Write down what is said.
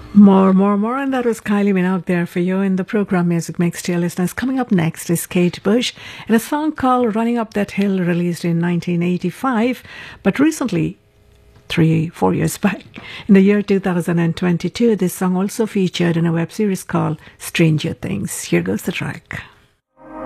More, and that was Kylie Minogue there for you in the program Music Mix to your listeners. Coming up next is Kate Bush in a song called Running Up That Hill, released in 1985, but recently, 4 years back, in the year 2022, this song also featured in a web series called Stranger Things. Here goes the track.